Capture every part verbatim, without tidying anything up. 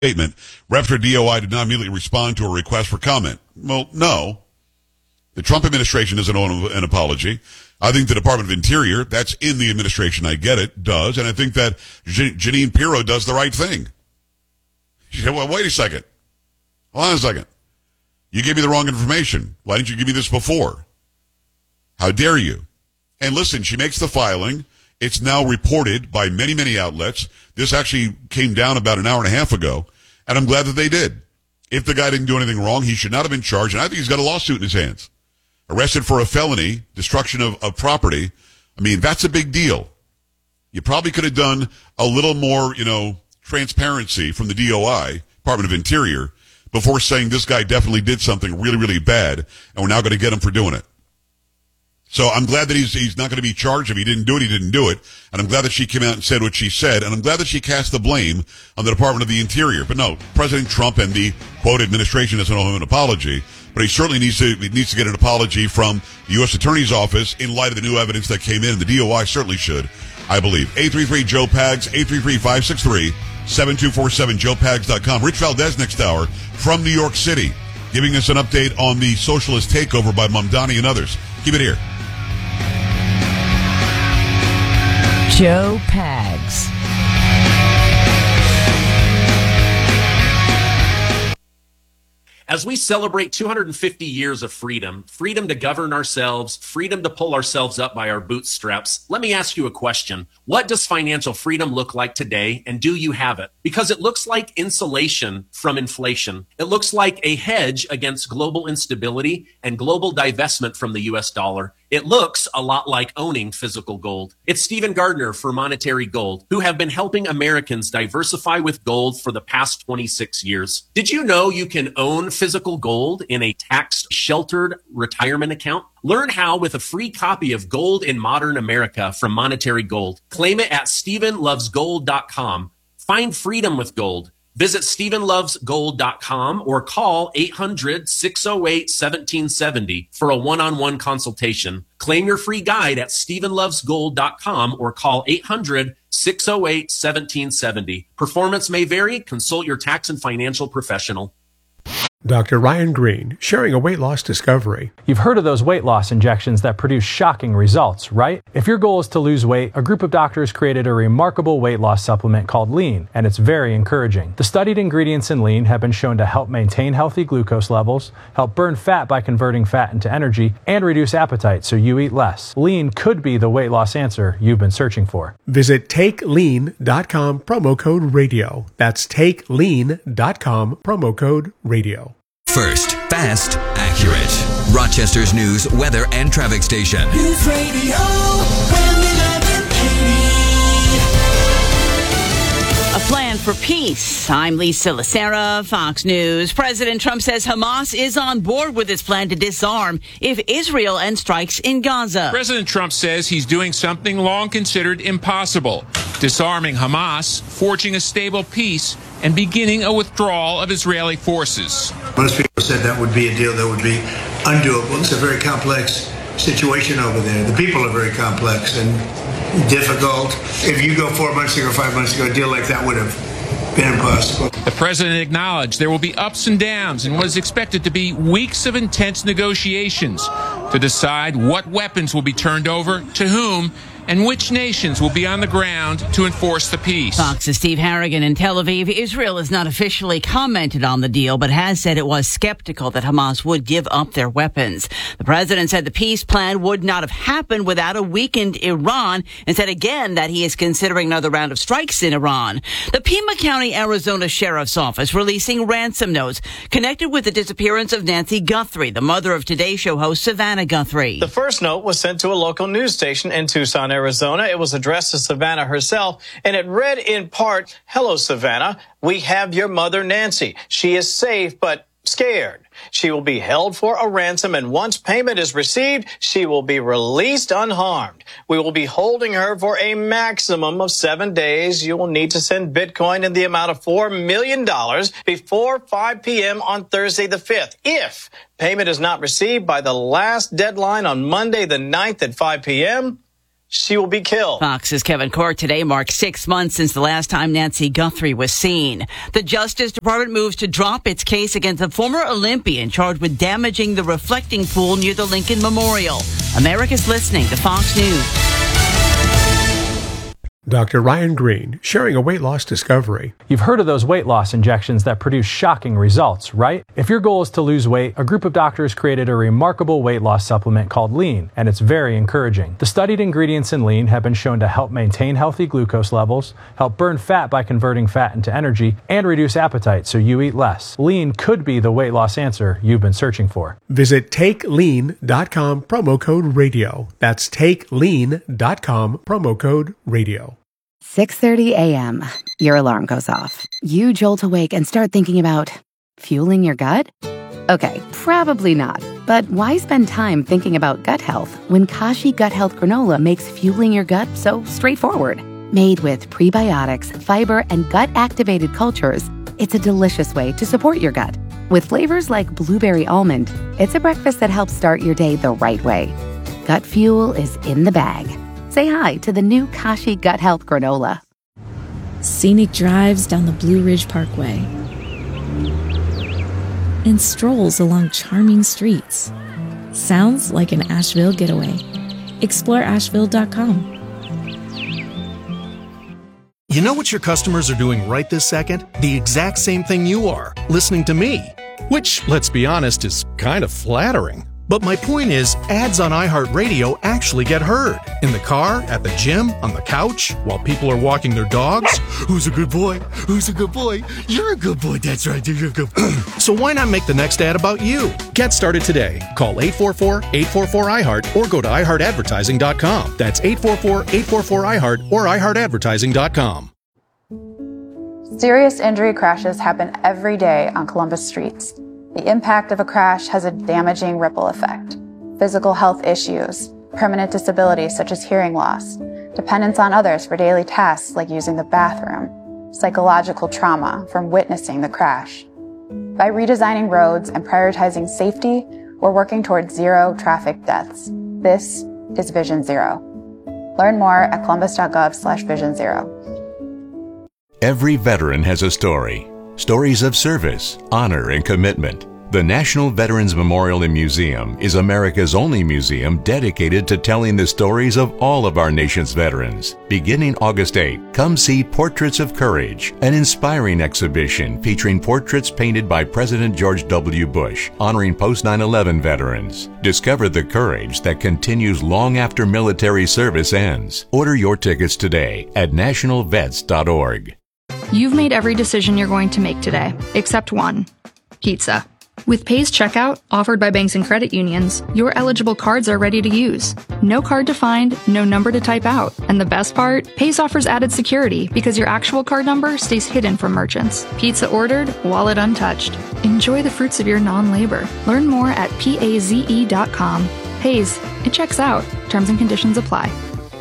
statement. Reps for D O I did not immediately respond to a request for comment. Well, no. The Trump administration doesn't owe an apology. I think the Department of Interior, that's in the administration, I get it, does. And I think that J- Jeanine Pirro does the right thing. She said, well, wait a second. Hold on a second. You gave me the wrong information. Why didn't you give me this before? How dare you? And listen, she makes the filing. It's now reported by many, many outlets. This actually came down about an hour and a half ago, and I'm glad that they did. If the guy didn't do anything wrong, he should not have been charged, and I think he's got a lawsuit in his hands. Arrested for a felony, destruction of, of property. I mean, that's a big deal. You probably could have done a little more, you know, transparency from the D O I, Department of Interior, before saying this guy definitely did something really, really bad, and we're now going to get him for doing it. So I'm glad that he's he's not going to be charged. If he didn't do it, he didn't do it. And I'm glad that she came out and said what she said. And I'm glad that she cast the blame on the Department of the Interior. But no, President Trump and the, quote, administration doesn't owe him an apology. But he certainly needs to he needs to get an apology from the U S Attorney's Office in light of the new evidence that came in. The D O I certainly should, I believe. eight three three Joe Pags, eight three three, five six three, seven two four seven, joe pags dot com. Rich Valdez next hour from New York City, giving us an update on the socialist takeover by Mamdani and others. Keep it here. Joe Pags. As we celebrate two hundred fifty years of freedom, freedom to govern ourselves, freedom to pull ourselves up by our bootstraps, let me ask you a question. What does financial freedom look like today, and do you have it? Because it looks like insulation from inflation. It looks like a hedge against global instability and global divestment from the U S dollar. It looks a lot like owning physical gold. It's Stephen Gardner for Monetary Gold, who have been helping Americans diversify with gold for the past twenty-six years. Did you know you can own physical gold in a tax-sheltered retirement account? Learn how with a free copy of Gold in Modern America from Monetary Gold. Claim it at stephen loves gold dot com. Find freedom with gold. Visit stephen loves gold dot com or call eight hundred, six oh eight, one seven seven oh for a one-on-one consultation. Claim your free guide at stephen loves gold dot com or call eight hundred, six oh eight, one seven seven oh. Performance may vary. Consult your tax and financial professional. Doctor Ryan Green, sharing a weight loss discovery. You've heard of those weight loss injections that produce shocking results, right? If your goal is to lose weight, a group of doctors created a remarkable weight loss supplement called Lean, and it's very encouraging. The studied ingredients in Lean have been shown to help maintain healthy glucose levels, help burn fat by converting fat into energy, and reduce appetite so you eat less. Lean could be the weight loss answer you've been searching for. Visit take lean dot com, promo code radio. That's take lean dot com, promo code radio. First, fast, accurate. Rochester's news, weather, and traffic station. News Radio eleven eighty. A plan for peace. I'm Lisa Lacera, Fox News. President Trump says Hamas is on board with his plan to disarm if Israel ends strikes in Gaza. President Trump says he's doing something long considered impossible, disarming Hamas, forging a stable peace, and beginning a withdrawal of Israeli forces. Most people said that would be a deal that would be undoable. It's a very complex situation over there. The people are very complex and difficult. If you go four months ago, five months ago, a deal like that would have been impossible. The president acknowledged there will be ups and downs in what is expected to be weeks of intense negotiations to decide what weapons will be turned over to whom and which nations will be on the ground to enforce the peace. Fox's Steve Harrigan in Tel Aviv. Israel has not officially commented on the deal, but has said it was skeptical that Hamas would give up their weapons. The president said the peace plan would not have happened without a weakened Iran, and said again that he is considering another round of strikes in Iran. The Pima County, Arizona Sheriff's Office releasing ransom notes connected with the disappearance of Nancy Guthrie, the mother of Today Show host Savannah Guthrie. The first note was sent to a local news station in Tucson, Arizona. It was addressed to Savannah herself, and it read in part, "Hello, Savannah. We have your mother, Nancy. She is safe, but scared. She will be held for a ransom, and once payment is received, she will be released unharmed. We will be holding her for a maximum of seven days. You will need to send Bitcoin in the amount of four million dollars before five p.m. on Thursday the fifth. If payment is not received by the last deadline on Monday the ninth at five p.m., she will be killed. Fox's Kevin Court. Today marks six months since the last time Nancy Guthrie was seen. The Justice Department moves to drop its case against a former Olympian charged with damaging the reflecting pool near the Lincoln Memorial. America's listening to Fox News. Doctor Ryan Green, sharing a weight loss discovery. You've heard of those weight loss injections that produce shocking results, right? If your goal is to lose weight, a group of doctors created a remarkable weight loss supplement called Lean, and it's very encouraging. The studied ingredients in Lean have been shown to help maintain healthy glucose levels, help burn fat by converting fat into energy, and reduce appetite so you eat less. Lean could be the weight loss answer you've been searching for. Visit take lean dot com, promo code radio. That's take lean dot com, promo code radio. six thirty a.m. Your alarm goes off. You jolt awake and start thinking about fueling your gut? Okay, probably not. But why spend time thinking about gut health when Kashi Gut Health Granola makes fueling your gut so straightforward? Made with prebiotics, fiber, and gut-activated cultures, it's a delicious way to support your gut. With flavors like blueberry almond, it's a breakfast that helps start your day the right way. Gut fuel is in the bag. Say hi to the new Kashi Gut Health Granola. Scenic drives down the Blue Ridge Parkway and strolls along charming streets. Sounds like an Asheville getaway. Explore asheville dot com. You know what your customers are doing right this second? The exact same thing you are, listening to me. Which, let's be honest, is kind of flattering. But my point is, ads on iHeartRadio actually get heard. In the car, at the gym, on the couch, while people are walking their dogs. Who's a good boy? Who's a good boy? You're a good boy, that's right, you're a good boy. So why not make the next ad about you? Get started today. Call eight four four, eight four four, I heart or go to i heart advertising dot com. That's eight four four, eight four four, I heart or i heart advertising dot com. Serious injury crashes happen every day on Columbus streets. The impact of a crash has a damaging ripple effect. Physical health issues, permanent disabilities such as hearing loss, dependence on others for daily tasks like using the bathroom, psychological trauma from witnessing the crash. By redesigning roads and prioritizing safety, we're working towards zero traffic deaths. This is Vision Zero. Learn more at columbus dot gov slash vision zero. Every veteran has a story. Stories of service, honor, and commitment. The National Veterans Memorial and Museum is America's only museum dedicated to telling the stories of all of our nation's veterans. Beginning August eighth, come see Portraits of Courage, an inspiring exhibition featuring portraits painted by President George W. Bush, honoring post nine eleven veterans. Discover the courage that continues long after military service ends. Order your tickets today at national vets dot org. You've made every decision you're going to make today, except one: pizza. With Pace Checkout, offered by banks and credit unions, your eligible cards are ready to use. No card to find, no number to type out. And the best part? Pace offers added security because your actual card number stays hidden from merchants. Pizza ordered, wallet untouched. Enjoy the fruits of your non-labor. Learn more at paze dot com. Pace, it checks out. Terms and conditions apply.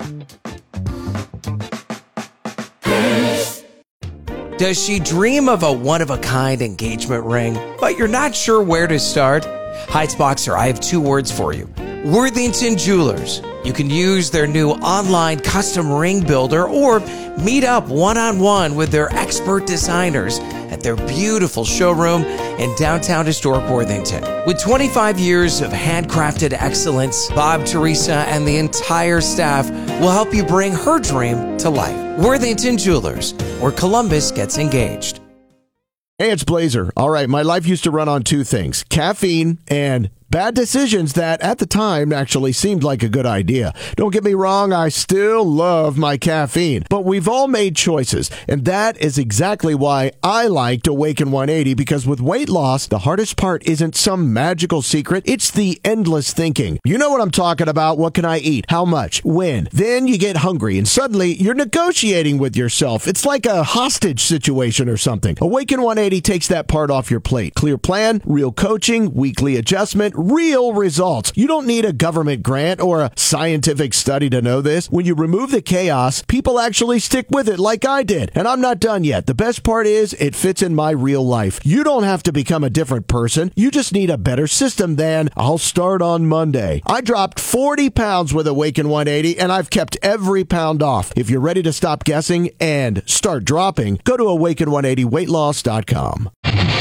Does she dream of a one-of-a-kind engagement ring, but you're not sure where to start? Heights Boxer, I have two words for you. Worthington Jewelers. You can use their new online custom ring builder or meet up one-on-one with their expert designers at their beautiful showroom in downtown historic Worthington. With twenty-five years of handcrafted excellence, Bob, Teresa, and the entire staff will help you bring her dream to life. Worthington Jewelers, where Columbus gets engaged. Hey, it's Blazer. All right, my life used to run on two things: caffeine and bad decisions that at the time actually seemed like a good idea. Don't get me wrong, I still love my caffeine, but we've all made choices, and that is exactly why I liked Awaken one eighty, because with weight loss, the hardest part isn't some magical secret, it's the endless thinking. You know what I'm talking about. What can I eat? How much? When? Then you get hungry, and suddenly you're negotiating with yourself. It's like a hostage situation or something. Awaken one eighty takes that part off your plate. Clear plan, real coaching, weekly adjustment, real results. You don't need a government grant or a scientific study to know this. When you remove the chaos, people actually stick with it like I did. And I'm not done yet. The best part is it fits in my real life. You don't have to become a different person. You just need a better system than I'll start on Monday. I dropped forty pounds with Awaken one eighty, and I've kept every pound off. If you're ready to stop guessing and start dropping, go to awaken one eighty weight loss dot com.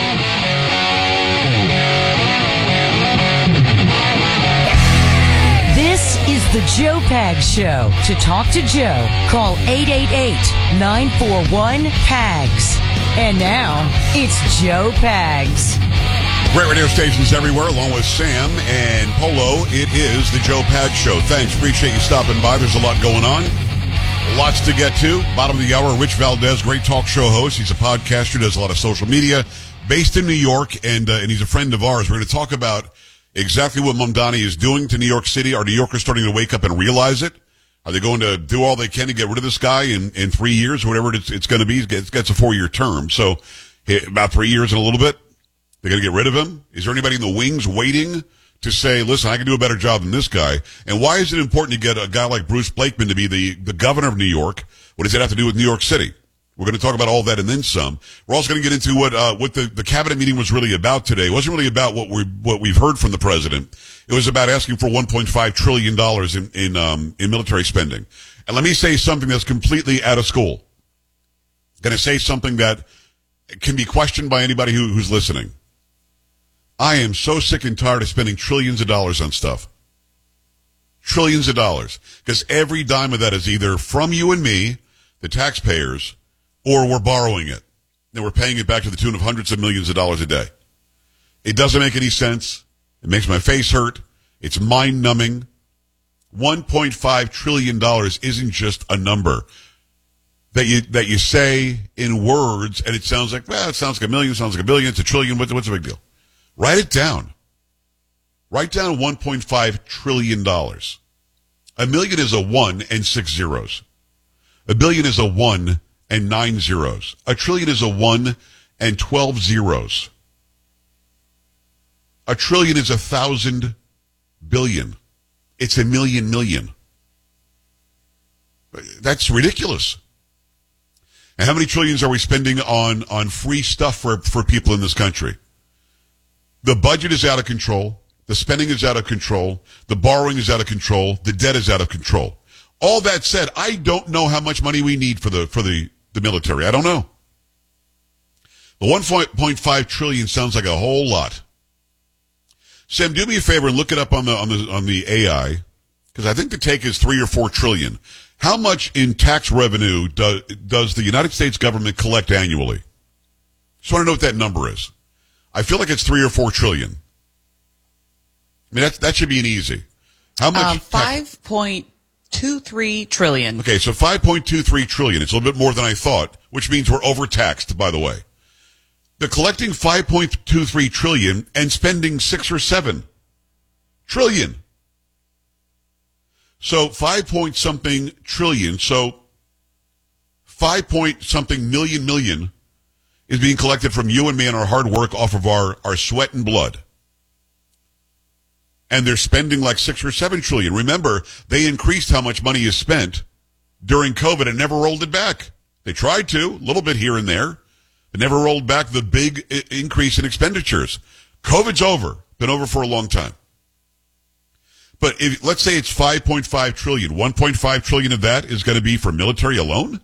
This is the Joe Pags Show. To talk to Joe, call eight eight eight, nine four one, P A G S. And now, it's Joe Pags. Great radio stations everywhere, along with Sam and Polo. It is the Joe Pags Show. Thanks. Appreciate you stopping by. There's a lot going on. Lots to get to. Bottom of the hour, Rich Valdez, great talk show host. He's a podcaster, does a lot of social media, based in New York, and uh, and he's a friend of ours. We're going to talk about exactly what Mamdani is doing to New York City. Are New Yorkers starting to wake up and realize it? Are they going to do all they can to get rid of this guy in, in three years, whatever it's, it's going to be? It's, it's a four-year term, so about three years and a little bit. They're going to get rid of him? Is there anybody in the wings waiting to say, listen, I can do a better job than this guy? And why is it important to get a guy like Bruce Blakeman to be the, the governor of New York? What does it have to do with New York City? We're going to talk about all that and then some. We're also going to get into what uh, what the, the cabinet meeting was really about today. It wasn't really about what we what we've heard from the president. It was about asking for one point five trillion dollars in in um, in military spending. And let me say something that's completely out of school. Going to say something that can be questioned by anybody who, who's listening. I am so sick and tired of spending trillions of dollars on stuff. Trillions of dollars. Because every dime of that is either from you and me, the taxpayers, or we're borrowing it. And we're paying it back to the tune of hundreds of millions of dollars a day. It doesn't make any sense. It makes my face hurt. It's mind-numbing. one point five trillion dollars isn't just a number that you that you say in words, and it sounds like, well, it sounds like a million, sounds like a billion, it's a trillion, what's, what's the big deal? Write it down. Write down one point five trillion dollars. A million is a one and six zeros. A billion is a one and nine zeros. A trillion is a one and twelve zeros. A trillion is a thousand billion. It's a million million. That's ridiculous. And how many trillions are we spending on, on free stuff for, for people in this country? The budget is out of control. The spending is out of control. The borrowing is out of control. The debt is out of control. All that said, I don't know how much money we need for the, for the, the military. I don't know. The one point five trillion sounds like a whole lot. Sam, do me a favor and look it up on the, on the, on the A I, because I think the take is three or four trillion. How much in tax revenue do, does the United States government collect annually? Just want to know what that number is. I feel like it's three or four trillion. I mean, that, that should be an easy. How much? Um, five point two three trillion. Okay, so five point two three trillion. It's a little bit more than I thought, which means we're overtaxed, by the way. They're collecting five point two three trillion and spending six or seven trillion. So five point something trillion. So five point something million million is being collected from you and me and our hard work off of our, our sweat and blood. And they're spending like six or seven trillion. Remember, they increased how much money is spent during COVID and never rolled it back. They tried to, a little bit here and there, but never rolled back the big I- increase in expenditures. COVID's over, been over for a long time. But if, let's say it's five point five trillion. one point five trillion of that is going to be for military alone?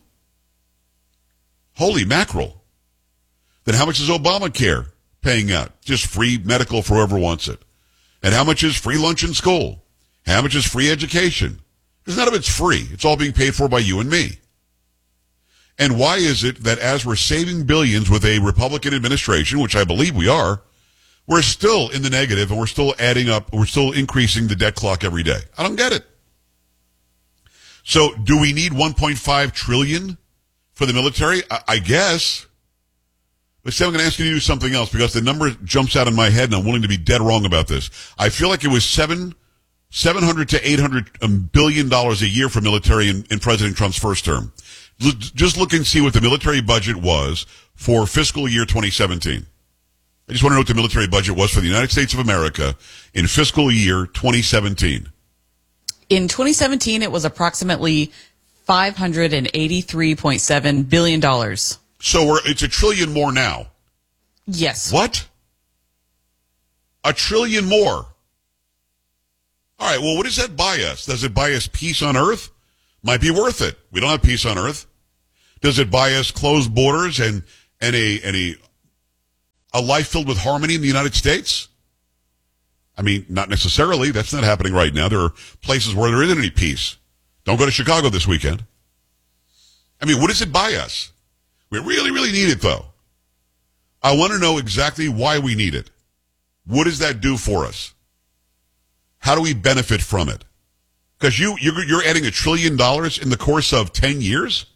Holy mackerel. Then how much is Obamacare paying out? Just free medical for whoever wants it. And how much is free lunch in school? How much is free education? Because none of it's free. It's all being paid for by you and me. And why is it that as we're saving billions with a Republican administration, which I believe we are, we're still in the negative and we're still adding up, we're still increasing the debt clock every day? I don't get it. So do we need one point five trillion for the military? I, I guess. But Sam, I'm going to ask you to do something else because the number jumps out in my head and I'm willing to be dead wrong about this. I feel like it was seven, seven hundred to eight hundred billion dollars a year for military in, in President Trump's first term. L- just look and see what the military budget was for fiscal year twenty seventeen. I just want to know what the military budget was for the United States of America in fiscal year twenty seventeen. In twenty seventeen, it was approximately five hundred eighty-three point seven billion dollars. So we're, it's a trillion more now. Yes. What? A trillion more. All right, well, what does that buy us? Does it buy us peace on earth? Might be worth it. We don't have peace on earth. Does it buy us closed borders and, and a, and a, a life filled with harmony in the United States? I mean, not necessarily. That's not happening right now. There are places where there isn't any peace. Don't go to Chicago this weekend. I mean, what does it buy us? We really, really need it, though. I want to know exactly why we need it. What does that do for us? How do we benefit from it? Because you, you're, you're adding a trillion dollars in the course of ten years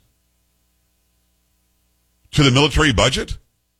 to the military budget?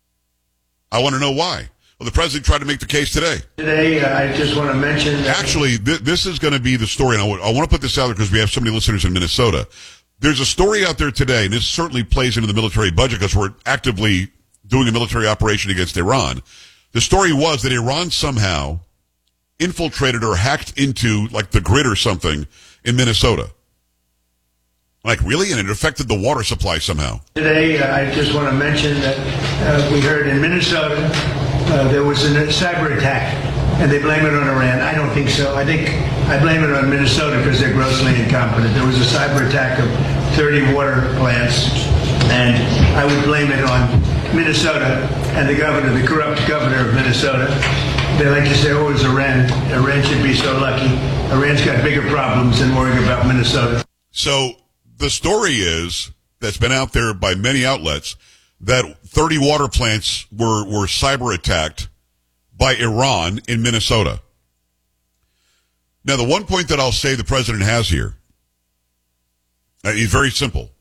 I want to know why. Well, the president tried to make the case today. Today, uh, I just want to mention that Actually, th- this is going to be the story, and I, w- I want to put this out there because we have so many listeners in Minnesota. There's a story out there today, and this certainly plays into the military budget because we're actively doing a military operation against Iran. The story was that Iran somehow infiltrated or hacked into, like, the grid or something in Minnesota. Like, really? And it affected the water supply somehow. Today, uh, I just want to mention that uh, we heard in Minnesota uh, there was a cyber attack, and they blame it on Iran. I don't think so. I think I blame it on Minnesota because they're grossly incompetent. There was a cyber attack of thirty water plants, and I would blame it on Minnesota and the governor, the corrupt governor of Minnesota. They like to say, oh, it's Iran. Iran should be so lucky. Iran's got bigger problems than worrying about Minnesota. So the story is, that's been out there by many outlets, that thirty water plants were, were cyber attacked by Iran in Minnesota. Now, the one point that I'll say the president has here uh, is very simple.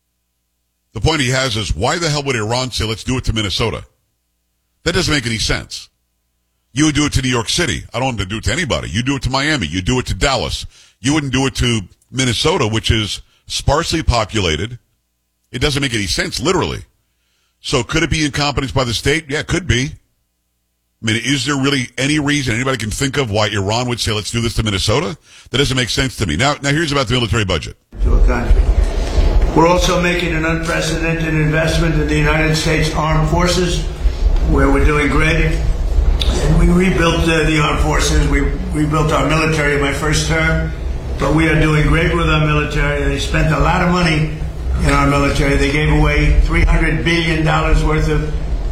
The point he has is, why the hell would Iran say, let's do it to Minnesota? That doesn't make any sense. You would do it to New York City. I don't want to do it to anybody. You do it to Miami. You do it to Dallas. You wouldn't do it to Minnesota, which is sparsely populated. It doesn't make any sense, literally. So could it be incompetence by the state? Yeah, it could be. I mean, is there really any reason anybody can think of why Iran would say, let's do this to Minnesota? That doesn't make sense to me. Now, now here's about the military budget. To a country. We're also making an unprecedented investment in the United States Armed Forces, where we're doing great. And we rebuilt uh, the armed forces. We rebuilt our military in my first term. But we are doing great with our military. They spent a lot of money in our military. They gave away three hundred billion dollars worth of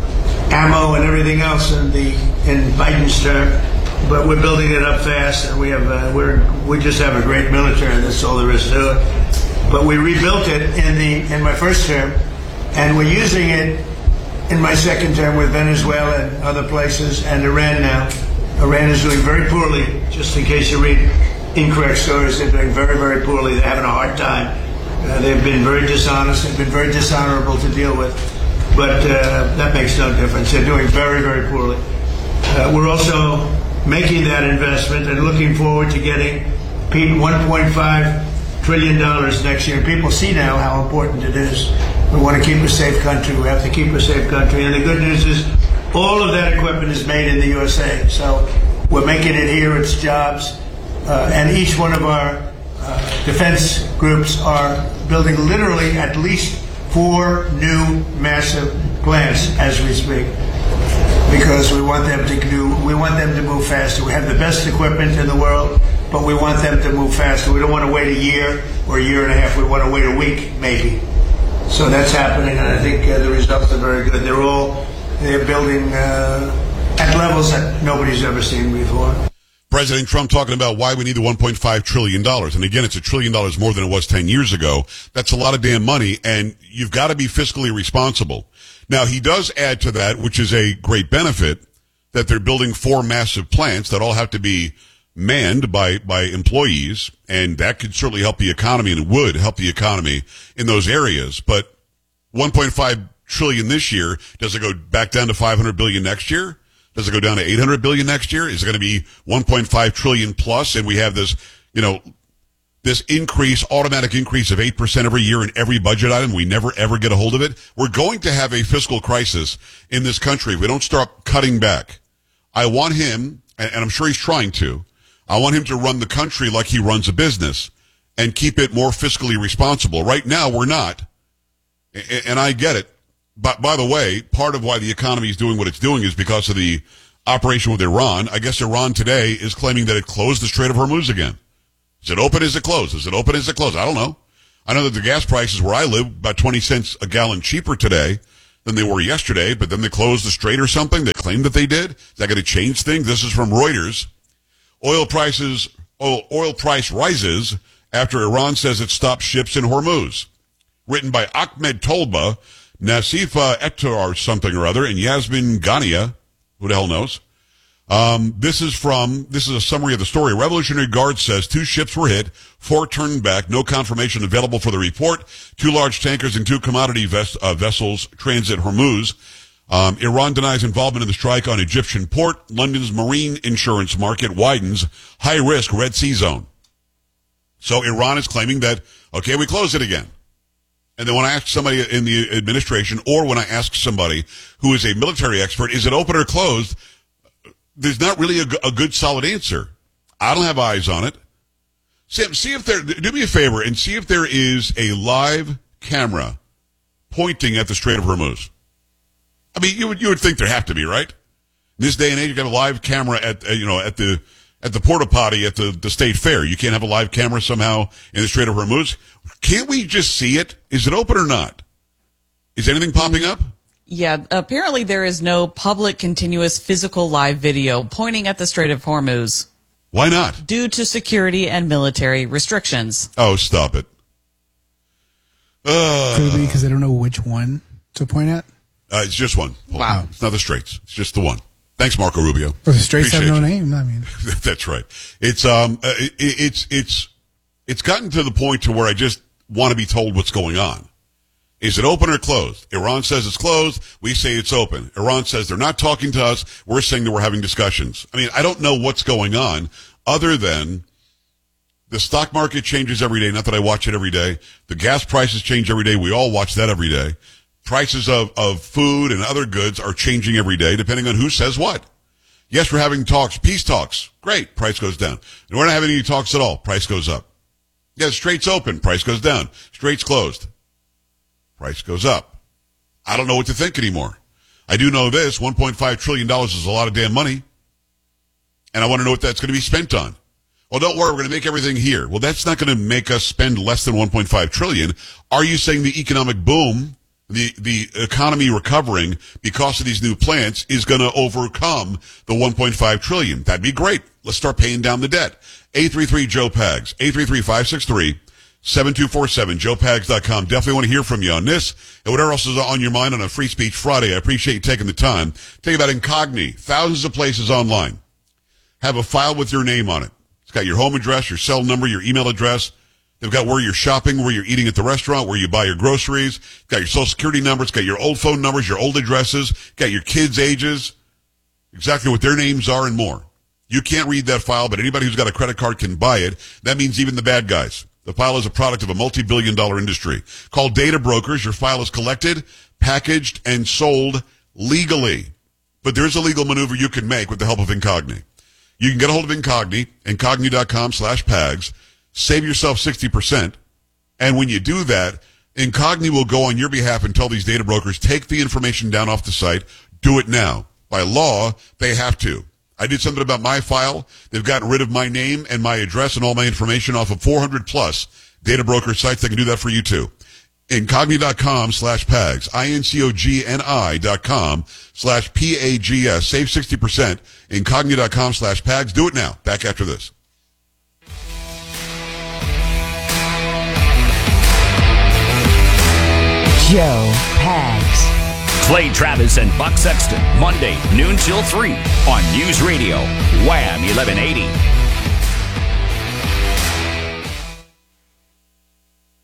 ammo and everything else in the in Biden's term. But we're building it up fast, and we have uh, we're we just have a great military. That's all there is to it. But we rebuilt it in the in my first term, and we're using it in my second term with Venezuela and other places, and Iran now. Iran is doing very poorly. Just in case you read incorrect stories, they're doing very, very poorly. They're having a hard time. Uh, they've been very dishonest. They've been very dishonorable to deal with. But uh, that makes no difference. They're doing very, very poorly. Uh, we're also making that investment and looking forward to getting one point five trillion dollars next year. People see now how important it is. We want to keep a safe country. We have to keep a safe country. And the good news is all of that equipment is made in the U S A. So we're making it here. It's jobs. Uh, and each one of our uh, defense groups are building literally at least four new massive plants as we speak, because we want them to do. We want them to move faster. We have the best equipment in the world, but we want them to move faster. We don't want to wait a year or a year and a half. We want to wait a week, maybe. So that's happening, and I think uh, the results are very good. They're all they're building uh, at levels that nobody's ever seen before. President Trump talking about why we need the one point five trillion dollars. And again, it's a trillion dollars more than it was ten years ago. That's a lot of damn money, and you've got to be fiscally responsible. Now, he does add to that, which is a great benefit, that they're building four massive plants that all have to be manned by, by employees, and that could certainly help the economy and would help the economy in those areas. But one point five trillion dollars this year, does it go back down to five hundred billion dollars next year? Does it go down to eight hundred billion dollars next year? Is it going to be one point five trillion dollars plus, and we have this, you know, this increase, automatic increase of eight percent every year in every budget item. We never, ever get a hold of it. We're going to have a fiscal crisis in this country if we don't start cutting back. I want him, and I'm sure he's trying to, I want him to run the country like he runs a business and keep it more fiscally responsible. Right now, we're not, and I get it. But by the way, part of why the economy is doing what it's doing is because of the operation with Iran. I guess Iran today is claiming that it closed the Strait of Hormuz again. Is it open? Is it closed? Is it open? Is it closed? I don't know. I know that the gas prices where I live about twenty cents a gallon cheaper today than they were yesterday, but then they closed the strait or something. They claim that they did. Is that going to change things? This is from Reuters. Oil prices, oil, oil price rises after Iran says it stopped ships in Hormuz. Written by Ahmed Tolba, Nasifa Ektar or something or other, and Yasmin Ghania. Who the hell knows? Um, this is from, this is a summary of the story. Revolutionary Guard says two ships were hit, four turned back, no confirmation available for the report. Two large tankers and two commodity ves- uh, vessels transit Hormuz. Um, Iran denies involvement in the strike on Egyptian port. London's marine insurance market widens. High-risk Red Sea zone. So Iran is claiming that, okay, we closed it again. And then when I ask somebody in the administration, or when I ask somebody who is a military expert, is it open or closed? There's not really a, a good solid answer. I don't have eyes on it. See, see if there, do me a favor and see if there is a live camera pointing at the Strait of Hormuz. I mean, you would, you would think there have to be, right? In this day and age, you got a live camera at, uh, you know, at the, at the porta potty at the, the state fair. You can't have a live camera somehow in the Strait of Hormuz. Can't we just see it? Is it open or not? Is anything popping up? Yeah, apparently there is no public continuous physical live video pointing at the Strait of Hormuz. Why not? Due to security and military restrictions. Oh, stop it. Uh, Could it be because they don't know which one to point at? Uh, it's just one. Wow. It's not the Straits. It's just the one. Thanks, Marco Rubio. Well, the Straits have Appreciate no you. name. I mean, That's right. It's um, uh, it, it's it's it's gotten to the point to where I just want to be told what's going on. Is it open or closed? Iran says it's closed. We say it's open. Iran says they're not talking to us. We're saying that we're having discussions. I mean, I don't know what's going on other than the stock market changes every day. Not that I watch it every day. The gas prices change every day. We all watch that every day. Prices of, of food and other goods are changing every day depending on who says what. Yes, we're having talks, peace talks. Great. Price goes down. And we're not having any talks at all. Price goes up. Yeah, Strait's open. Price goes down. Strait's closed. Price goes up. I don't know what to think anymore. I do know this, one point five trillion dollars is a lot of damn money. And I want to know what that's going to be spent on. Well, don't worry, we're going to make everything here. Well, that's not going to make us spend less than one point five trillion dollars. Are you saying the economic boom, the, the economy recovering because of these new plants is going to overcome the one point five trillion dollars? That'd be great. Let's start paying down the debt. eight three three, Joe Pags, eight three three, five six three, seven two four seven, joe pags dot com. Definitely want to hear from you on this and whatever else is on your mind on a Free Speech Friday. I appreciate you taking the time. Tell you about Incogni. Thousands of places online have a file with your name on it. It's got your home address, your cell number, your email address. They've got where you're shopping, where you're eating at the restaurant, where you buy your groceries. It's got your social security number. It's got your old phone numbers, your old addresses. It's got your kids' ages, exactly what their names are and more. You can't read that file, but anybody who's got a credit card can buy it. That means even the bad guys. The file is a product of a multi-billion dollar industry. Called Data Brokers. Your file is collected, packaged, and sold legally. But there's a legal maneuver you can make with the help of Incogni. You can get a hold of Incogni, incogni.com slash pags. Save yourself sixty percent. And when you do that, Incogni will go on your behalf and tell these data brokers, take the information down off the site. Do it now. By law, they have to. I did something about my file. They've gotten rid of my name and my address and all my information off of four hundred plus data broker sites. They can do that for you too. Incogni.com slash pags. I-N-C-O-G-N-I dot com slash P-A-G-S. Save sixty percent. Incogni.com slash pags. Do it now. Back after this. Joe Pags. Clay Travis and Buck Sexton, Monday, noon till three on News Radio, Wham eleven eighty.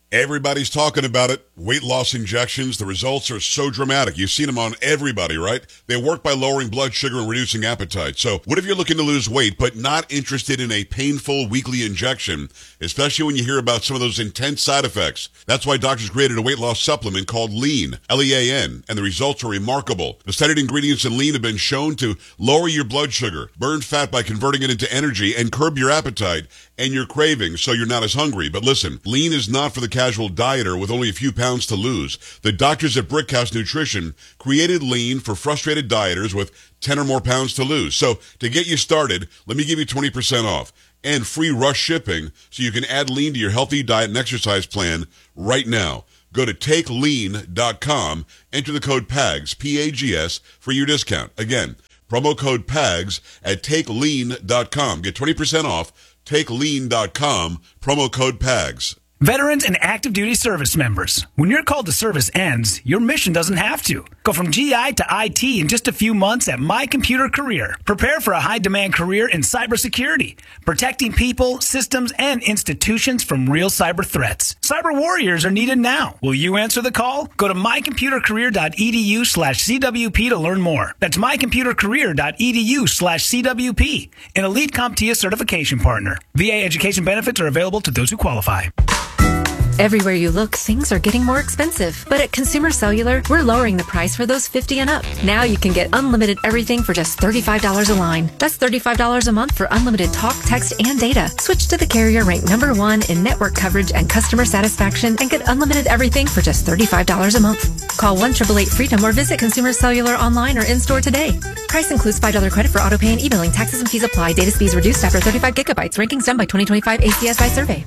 Everybody's talking about it. Weight loss injections. The results are so dramatic. You've seen them on everybody, right? They work by lowering blood sugar and reducing appetite. So what if you're looking to lose weight but not interested in a painful weekly injection, especially when you hear about some of those intense side effects? That's why doctors created a weight loss supplement called Lean, L E A N, and the results are remarkable. The studied ingredients in Lean have been shown to lower your blood sugar, burn fat by converting it into energy, and curb your appetite and your cravings so you're not as hungry. But listen, Lean is not for the casual dieter with only a few pounds to lose. The doctors at Brickhouse Nutrition created Lean for frustrated dieters with ten or more pounds to lose. So to get you started, let me give you twenty percent off and free rush shipping so you can add Lean to your healthy diet and exercise plan right now. Go to take lean dot com, enter the code PAGS, P A G S, for your discount. Again, promo code PAGS at take lean dot com. Get twenty percent off, take lean dot com, promo code PAGS. Veterans and active duty service members, when your call to service ends, your mission doesn't have to. Go from G I to I T in just a few months at My Computer Career. Prepare for a high-demand career in cybersecurity, protecting people, systems, and institutions from real cyber threats. Cyber warriors are needed now. Will you answer the call? Go to my computer career dot e d u slash C W P to learn more. That's my computer career dot e d u slash C W P, an elite CompTIA certification partner. V A education benefits are available to those who qualify. Everywhere you look, things are getting more expensive. But at Consumer Cellular, we're lowering the price for those fifty and up. Now you can get unlimited everything for just thirty-five dollars a line. That's thirty-five dollars a month for unlimited talk, text, and data. Switch to the carrier ranked number one in network coverage and customer satisfaction and get unlimited everything for just thirty-five dollars a month. Call one eight eight eight freedom or visit Consumer Cellular online or in-store today. Price includes five dollars credit for auto pay and e-billing. Taxes and fees apply. Data speeds reduced after thirty-five gigabytes. Rankings done by twenty twenty-five A C S I survey.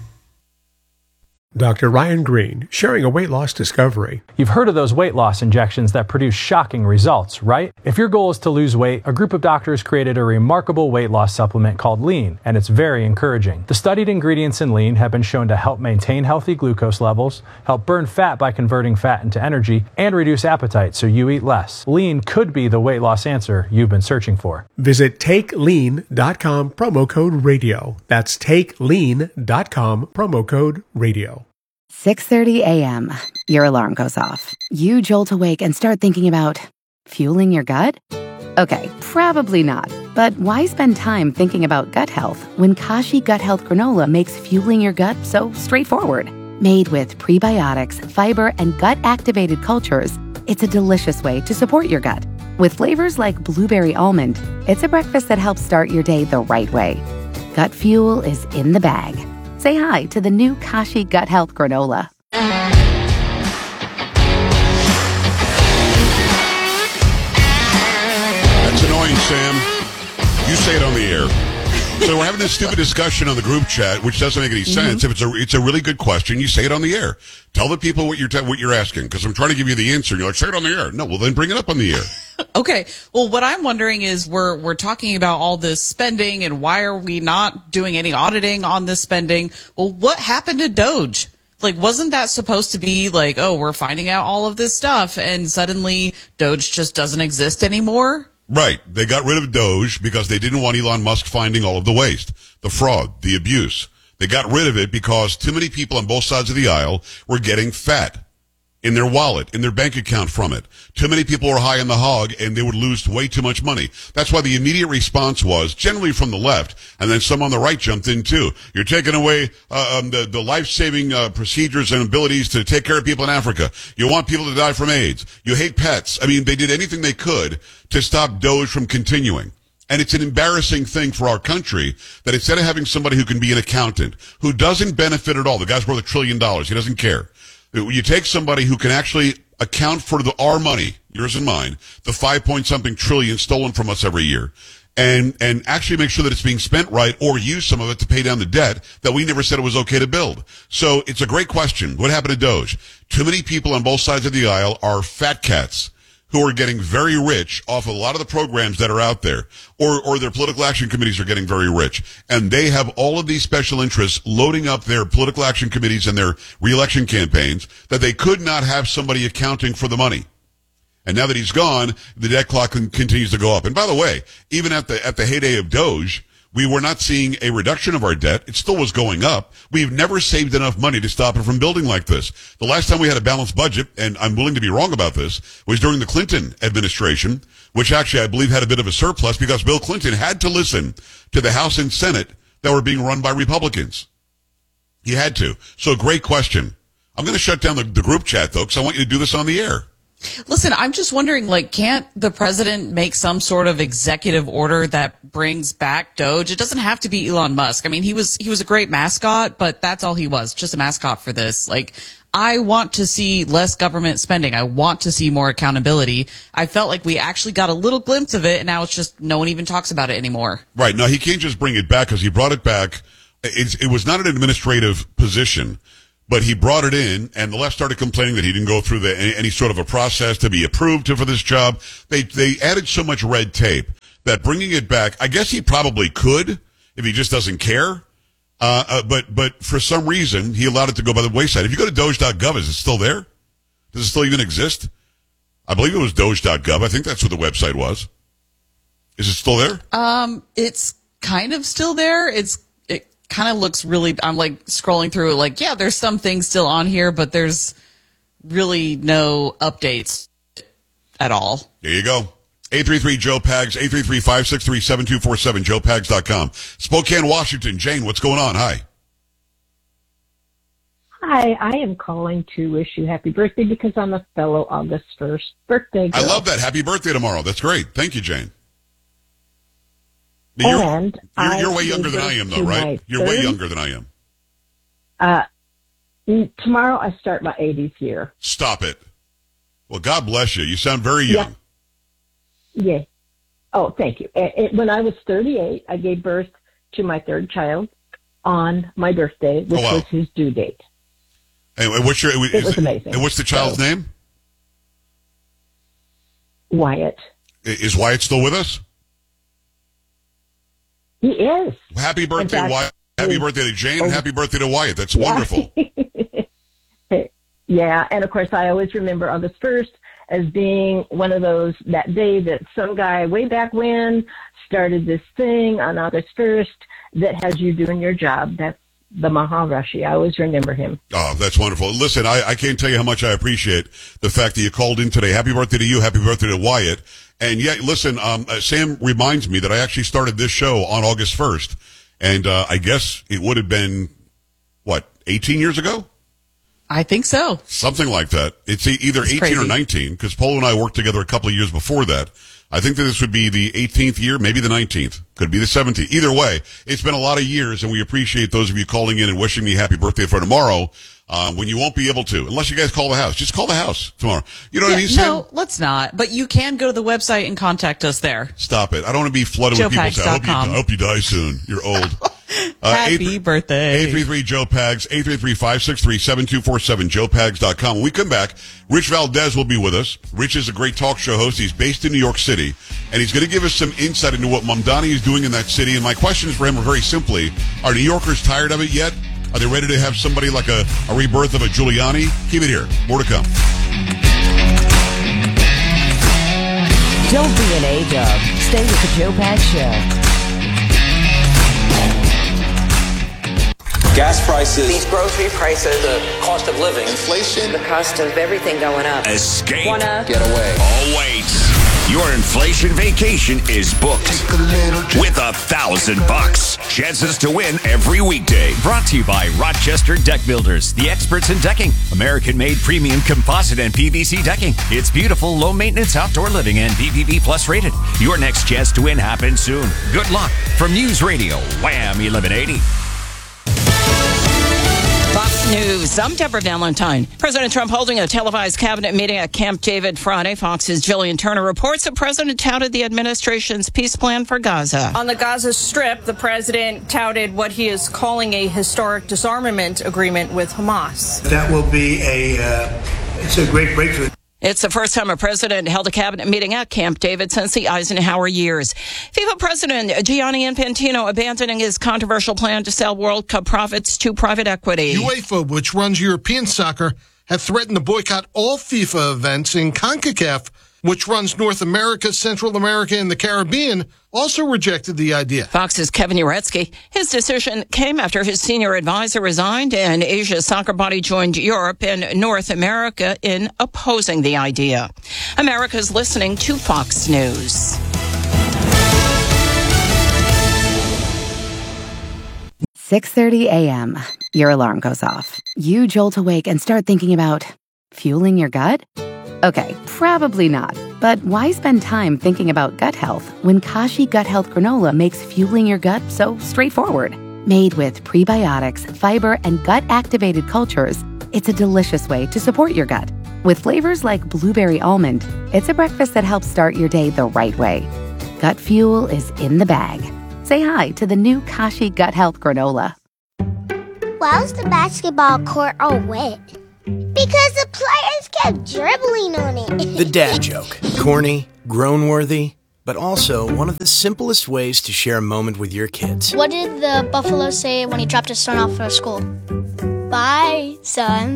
Doctor Ryan Green, sharing a weight loss discovery. You've heard of those weight loss injections that produce shocking results, right? If your goal is to lose weight, a group of doctors created a remarkable weight loss supplement called Lean, and it's very encouraging. The studied ingredients in Lean have been shown to help maintain healthy glucose levels, help burn fat by converting fat into energy, and reduce appetite so you eat less. Lean could be the weight loss answer you've been searching for. Visit take lean dot com, promo code radio. That's take lean dot com, promo code radio. six thirty a.m. Your alarm goes off. You jolt awake and start thinking about fueling your gut? Okay, probably not. But why spend time thinking about gut health when Kashi Gut Health Granola makes fueling your gut so straightforward? Made with prebiotics, fiber, and gut-activated cultures, it's a delicious way to support your gut. With flavors like blueberry almond, it's a breakfast that helps start your day the right way. Gut fuel is in the bag. Say hi to the new Kashi Gut Health Granola. That's annoying, Sam. You say it on the air. So we're having this stupid discussion on the group chat, which doesn't make any sense. Mm-hmm. If it's a it's a really good question, you say it on the air. Tell the people what you're te- what you're asking, because I'm trying to give you the answer. And you're like, say it on the air. No, well then bring it up on the air. Okay. Well, what I'm wondering is we're we're talking about all this spending and why are we not doing any auditing on this spending? Well, what happened to Doge? Like, wasn't that supposed to be like, oh, we're finding out all of this stuff and suddenly Doge just doesn't exist anymore? Right. They got rid of Doge because they didn't want Elon Musk finding all of the waste, the fraud, the abuse. They got rid of it because too many people on both sides of the aisle were getting fat in their wallet, in their bank account from it. Too many people were high on the hog and they would lose way too much money. That's why the immediate response was, generally from the left, and then some on the right jumped in too. You're taking away uh, um, the, the life-saving uh, procedures and abilities to take care of people in Africa. You want people to die from AIDS. You hate pets. I mean, they did anything they could to stop Doge from continuing. And it's an embarrassing thing for our country that instead of having somebody who can be an accountant, who doesn't benefit at all, the guy's worth a trillion dollars, he doesn't care. You take somebody who can actually account for the our money, yours and mine, the five point something trillion stolen from us every year, and and actually make sure that it's being spent right, or use some of it to pay down the debt that we never said it was okay to build. So it's a great question. What happened to Doge? Too many people on both sides of the aisle are fat cats who are getting very rich off a lot of the programs that are out there, or or their political action committees are getting very rich. And they have all of these special interests loading up their political action committees and their re-election campaigns that they could not have somebody accounting for the money. And now that he's gone, the debt clock continues to go up. And by the way, even at the at the heyday of Doge, We were not seeing a reduction of our debt. It still was going up. We've never saved enough money to stop it from building like this. The last time we had a balanced budget, and I'm willing to be wrong about this, was during the Clinton administration, which actually I believe had a bit of a surplus because Bill Clinton had to listen to the House and Senate that were being run by Republicans. He had to. So great question. I'm going to shut down the, the group chat, though, because I want you to do this on the air. Listen, I'm just wondering, like, can't the president make some sort of executive order that brings back Doge? It doesn't have to be Elon Musk. I mean, he was he was a great mascot, but that's all he was, just a mascot for this. Like, I want to see less government spending. I want to see more accountability. I felt like we actually got a little glimpse of it, and now it's just no one even talks about it anymore. Right. No, he can't just bring it back because he brought it back. It's, it was not an administrative position. But he brought it in, and the left started complaining that he didn't go through the, any, any sort of a process to be approved to, for this job. They they added so much red tape that bringing it back, I guess he probably could if he just doesn't care. Uh, uh, but but for some reason, he allowed it to go by the wayside. If you go to doge dot gov, is it still there? Does it still even exist? I believe it was doge dot gov. I think that's what the website was. Is it still there? Um, it's kind of still there. It's kind of looks really, I'm like scrolling through it like, yeah, there's some things still on here, but there's really no updates at all. There you go. eight three three Joe Pags, eight three three, five six three, seven two four seven, joe pags dot com. Spokane, Washington. Jane, what's going on? Hi. Hi, I am calling to wish you happy birthday because I'm a fellow August first birthday girl. I love that. Happy birthday tomorrow. That's great. Thank you, Jane. You're, and you're, you're way younger than I am, though, right? You're way younger than I am. Uh, tomorrow I start my eightieth year. Stop it. Well, God bless you. You sound very young. Yeah. yeah. Oh, thank you. It, it, when I was thirty-eight, I gave birth to my third child on my birthday, which oh, wow. was his due date. And what's your? It was amazing. And what's the child's so, name? Wyatt. Is Wyatt still with us? He is. Happy birthday, fact, Wyatt. Happy birthday to Jane, oh, and happy birthday to Wyatt. That's yeah. wonderful. Yeah, and of course, I always remember August first as being one of those, that day that some guy way back when started this thing on August first that has you doing your job. That's the Maharishi. I always remember him. Oh, that's wonderful. Listen, I, I can't tell you how much I appreciate the fact that you called in today. Happy birthday to you. Happy birthday to Wyatt. And yeah, listen, um, uh, Sam reminds me that I actually started this show on August first. And uh, I guess it would have been, what, eighteen years ago? I think so. Something like that. It's either it's eighteen crazy. or nineteen, because Polo and I worked together a couple of years before that. I think that this would be the eighteenth year, maybe the nineteenth. Could be the seventeenth. Either way, it's been a lot of years, and we appreciate those of you calling in and wishing me happy birthday for tomorrow, um, when you won't be able to, unless you guys call the house. Just call the house tomorrow. You know yeah, what I mean, Sam? No, let's not. But you can go to the website and contact us there. Stop it. I don't want to be flooded with people's house. I hope you, I hope you die soon. You're old. Uh, Happy eight, birthday. eight three three Joe Pags, eight three three, five six three, seven two four seven, joe pags dot com. When we come back, Rich Valdez will be with us. Rich is a great talk show host. He's based in New York City, and he's going to give us some insight into what Mamdani is doing in that city. And my questions for him are very simply, are New Yorkers tired of it yet? Are they ready to have somebody like a, a rebirth of a Giuliani? Keep it here. More to come. Don't be an A-dub. Stay with the Joe Pags Show. Gas prices, these grocery prices, the cost of living, inflation, the cost of everything going up. Escape. Wanna get away. Oh, wait. Your inflation vacation is booked with a thousand bucks. Chances to win every weekday. Brought to you by Rochester Deck Builders, the experts in decking. American-made premium composite and P V C decking. It's beautiful, low-maintenance outdoor living and B B B Plus rated. Your next chance to win happens soon. Good luck. From News Radio, Wham eleven eighty. Fox News. I'm Deborah Valentine. President Trump holding a televised cabinet meeting at Camp David Friday. Fox's Jillian Turner reports the president touted the administration's peace plan for Gaza. On the Gaza Strip, the president touted what he is calling a historic disarmament agreement with Hamas. That will be a, uh, it's a great breakthrough. It's the first time a president held a cabinet meeting at Camp David since the Eisenhower years. FIFA President Gianni Infantino abandoning his controversial plan to sell World Cup profits to private equity. UEFA, which runs European soccer, have threatened to boycott all FIFA events in CONCACAF which runs North America, Central America, and the Caribbean, also rejected the idea. Fox's Kevin Uretsky. His decision came after his senior advisor resigned and Asia's soccer body joined Europe and North America in opposing the idea. America's listening to Fox News. six thirty a.m. Your alarm goes off. You jolt awake and start thinking about fueling your gut? Okay, probably not. But why spend time thinking about gut health when Kashi Gut Health Granola makes fueling your gut so straightforward? Made with prebiotics, fiber, and gut-activated cultures, it's a delicious way to support your gut. With flavors like blueberry almond, it's a breakfast that helps start your day the right way. Gut fuel is in the bag. Say hi to the new Kashi Gut Health Granola. Why was the basketball court all wet? Because the players kept dribbling on it. The dad joke. Corny, groan-worthy, but also one of the simplest ways to share a moment with your kids. What did the buffalo say when he dropped his son off for school? Bye, son.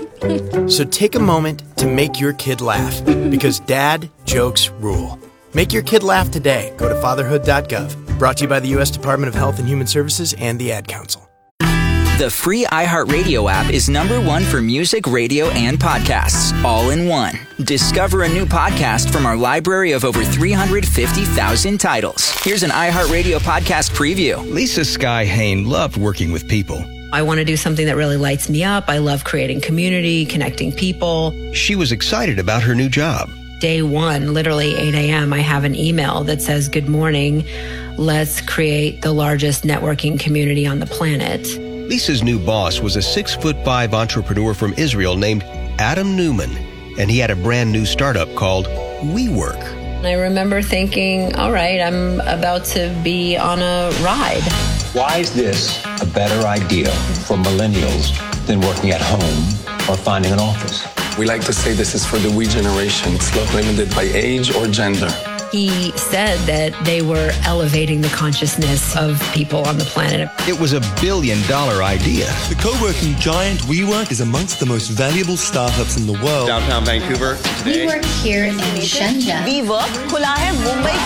So take a moment to make your kid laugh, because dad jokes rule. Make your kid laugh today. Go to fatherhood dot gov. Brought to you by the U S Department of Health and Human Services and the Ad Council. The free iHeartRadio app is number one for music, radio, and podcasts, all in one. Discover a new podcast from our library of over three hundred fifty thousand titles. Here's an iHeartRadio podcast preview. Lisa Sky Hain loved working with people. I want to do something that really lights me up. I love creating community, connecting people. She was excited about her new job. Day one, literally eight a.m., I have an email that says, "Good morning. Let's create the largest networking community on the planet." Lisa's new boss was a six-foot-five entrepreneur from Israel named Adam Newman, and he had a brand new startup called WeWork. I remember thinking, all right, I'm about to be on a ride. Why is this a better idea for millennials than working at home or finding an office? We like to say this is for the we generation. It's not limited by age or gender. He said that they were elevating the consciousness of people on the planet. It was a billion dollar idea. The co-working giant WeWork is amongst the most valuable startups in the world. Downtown Vancouver today. We work here in Shenzhen. WeWork खुला है मुंबई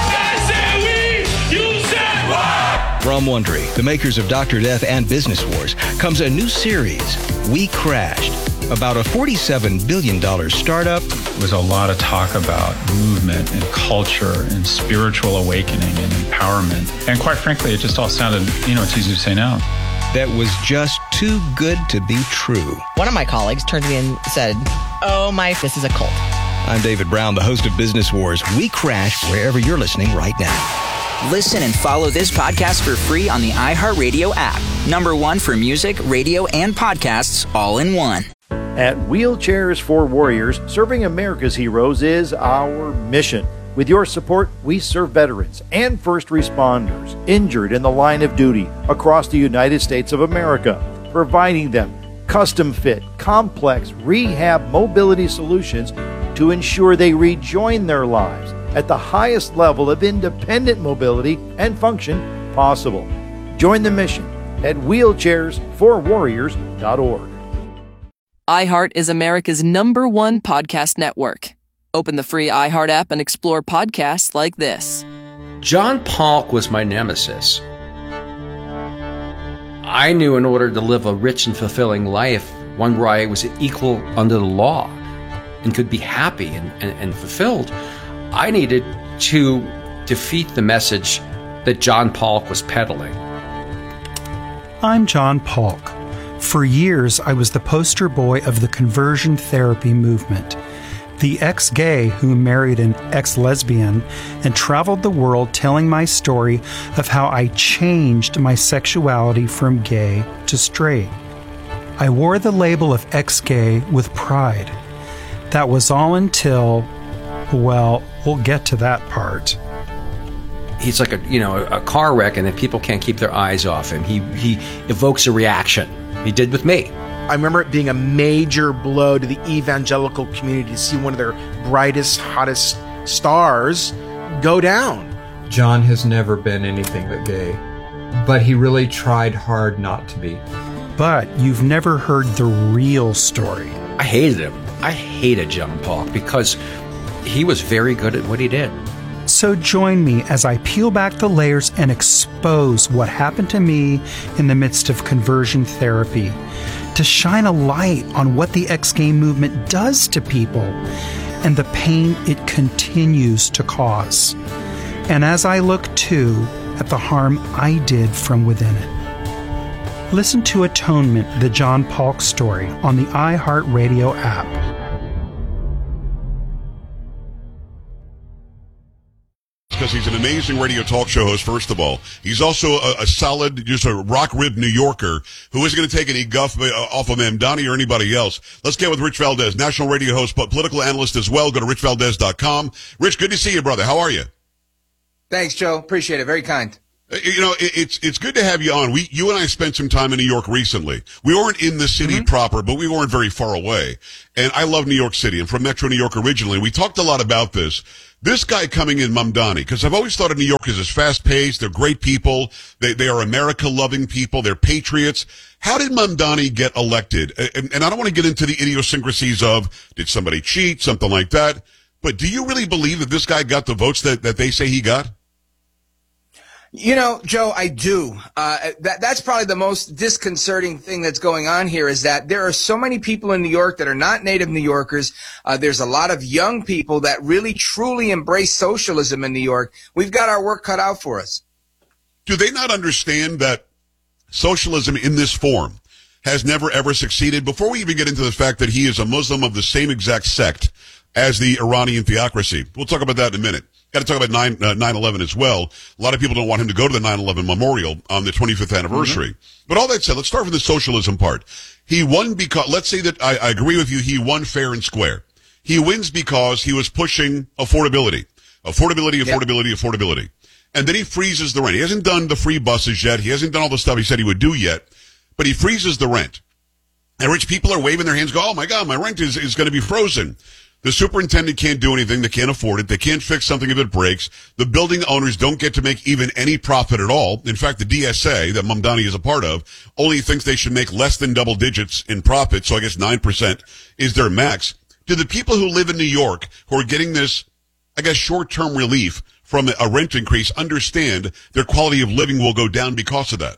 के From Wondery, the makers of Doctor Death and Business Wars, comes a new series, We Crashed, about a forty-seven billion dollars startup. There was a lot of talk about movement and culture and spiritual awakening and empowerment. And quite frankly, it just all sounded, you know, it's easy to say now. That was just too good to be true. One of my colleagues turned to me and said, "Oh my, this is a cult." I'm David Brown, the host of Business Wars. We Crashed wherever you're listening right now. Listen and follow this podcast for free on the iHeartRadio app. Number one for music, radio, and podcasts, all in one. At Wheelchairs for Warriors, serving America's heroes is our mission. With your support, we serve veterans and first responders injured in the line of duty across the United States of America, providing them custom-fit, complex rehab mobility solutions to ensure they rejoin their lives at the highest level of independent mobility and function possible. Join the mission at wheelchairs for warriors dot org. iHeart is America's number one podcast network. Open the free iHeart app and explore podcasts like this. John Polk was my nemesis. I knew in order to live a rich and fulfilling life, one where I was equal under the law and could be happy and, and, and fulfilled, I needed to defeat the message that John Polk was peddling. I'm John Polk. For years, I was the poster boy of the conversion therapy movement, the ex-gay who married an ex-lesbian and traveled the world telling my story of how I changed my sexuality from gay to straight. I wore the label of ex-gay with pride. That was all until, well, we'll get to that part. He's like a, you know, a car wreck, and then people can't keep their eyes off him. He he evokes a reaction. He did with me. I remember it being a major blow to the evangelical community to see one of their brightest, hottest stars go down. John has never been anything but gay, but he really tried hard not to be. But you've never heard the real story. I hated him. I hated John Polk because he was very good at what he did. So join me as I peel back the layers and expose what happened to me in the midst of conversion therapy, to shine a light on what the X-Gay movement does to people and the pain it continues to cause. And as I look, too, at the harm I did from within it. Listen to Atonement, the John Paulk story, on the iHeartRadio app. Because he's an amazing radio talk show host, first of all. He's also a, a solid, just a rock-ribbed New Yorker who isn't going to take any guff off of Mamdani or anybody else. Let's get with Rich Valdez, national radio host, but political analyst as well. Go to rich valdez dot com. Rich, good to see you, brother. How are you? Thanks, Joe. Appreciate it. Very kind. You know, it, it's it's good to have you on. We, you and I spent some time in New York recently. We weren't in the city mm-hmm. proper, but we weren't very far away. And I love New York City. I'm from Metro New York originally. We talked a lot about this. This guy coming in, Mamdani, because I've always thought of New Yorkers as fast-paced. They're great people. They they are America-loving people. They're patriots. How did Mamdani get elected? And, and I don't want to get into the idiosyncrasies of, did somebody cheat, something like that. But do you really believe that this guy got the votes that, that they say he got? You know, Joe, I do. Uh, that, that's probably the most disconcerting thing that's going on here is that there are so many people in New York that are not native New Yorkers. Uh, there's a lot of young people that really truly embrace socialism in New York. We've got our work cut out for us. Do they not understand that socialism in this form has never ever succeeded? Before we even get into the fact that he is a Muslim of the same exact sect as the Iranian theocracy. We'll talk about that in a minute. Got to talk about nine, uh, nine eleven as well. A lot of people don't want him to go to the nine eleven memorial on the twenty-fifth anniversary. Mm-hmm. But all that said, let's start with the socialism part. He won because, let's say that I, I agree with you, he won fair and square. He wins because he was pushing affordability. Affordability, affordability, yep. affordability. And then he freezes the rent. He hasn't done the free buses yet. He hasn't done all the stuff he said he would do yet. But he freezes the rent. And rich people are waving their hands, go, oh my God, my rent is, is going to be frozen. The superintendent can't do anything. They can't afford it. They can't fix something if it breaks. The building owners don't get to make even any profit at all. In fact, the D S A that Mamdani is a part of only thinks they should make less than double digits in profit. So I guess nine percent is their max. Do the people who live in New York who are getting this, I guess, short-term relief from a rent increase understand their quality of living will go down because of that?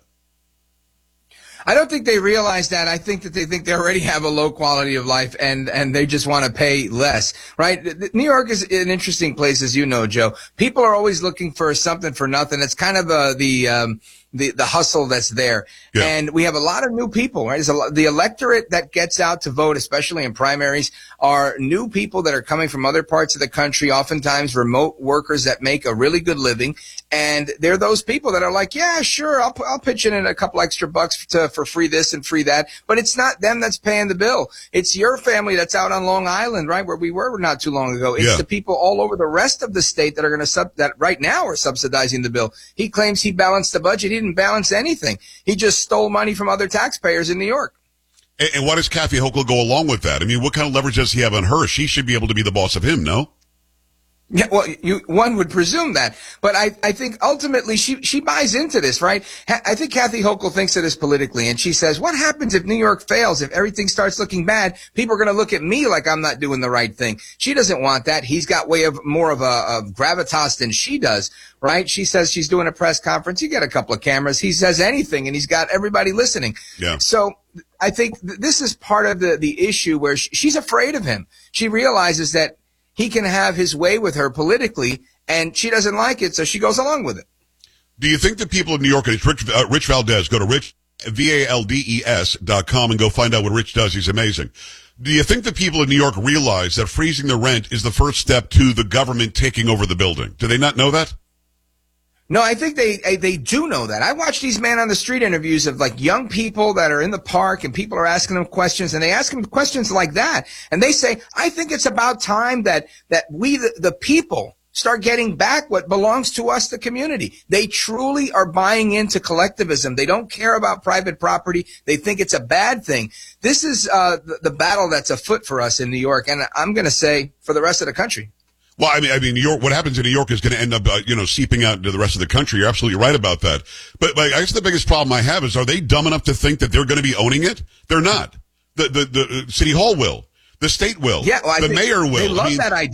I don't think they realize that. I think that they think they already have a low quality of life and, and they just want to pay less, right? New York is an interesting place, as you know, Joe. People are always looking for something for nothing. It's kind of uh, the, um, the, the hustle that's there. Yeah. And we have a lot of new people, right? There's a lot, the electorate that gets out to vote, especially in primaries, are new people that are coming from other parts of the country, oftentimes remote workers that make a really good living. And they're those people that are like, yeah, sure, I'll, I'll pitch in a couple extra bucks to, for free this and free that. But it's not them that's paying the bill. It's your family that's out on Long Island, right, where we were not too long ago. It's yeah. the people all over the rest of the state that are going to sub, that right now are subsidizing the bill. He claims he balanced the budget. He didn't balance anything. He just stole money from other taxpayers in New York. And, and why does Kathy Hochul go along with that? I mean, what kind of leverage does he have on her? She should be able to be the boss of him, no? Yeah, well, you, one would presume that, but I, I think ultimately she, she buys into this, right? Ha- I think Kathy Hochul thinks of this politically, and she says, what happens if New York fails? If everything starts looking bad, people are going to look at me like I'm not doing the right thing. She doesn't want that. He's got way of more of a, of gravitas than she does, right? She says she's doing a press conference. You get a couple of cameras. He says anything, and he's got everybody listening. Yeah. So I think th- this is part of the, the issue where she, she's afraid of him. She realizes that he can have his way with her politically, and she doesn't like it, so she goes along with it. Do you think that people in New York, and it's Rich, uh, Rich Valdez, go to Rich, V A L D E S dot com and go find out what Rich does. He's amazing. Do you think that people in New York realize that freezing the rent is the first step to the government taking over the building? Do they not know that? No, I think they they do know that. I watch these man on the street interviews of like young people that are in the park and people are asking them questions, and they ask them questions like that. And they say, I think it's about time that that we, the, the people, start getting back what belongs to us, the community. They truly are buying into collectivism. They don't care about private property. They think it's a bad thing. This is uh, the, the battle that's afoot for us in New York, and I'm going to say for the rest of the country. Well, I mean, I mean, New York, what happens in New York is going to end up, uh, you know, seeping out into the rest of the country. You're absolutely right about that. But, but I guess the biggest problem I have is, are they dumb enough to think that they're going to be owning it? They're not. The, the, the City Hall will. The state will. Yeah, well, I the think mayor will. They love I mean, that idea.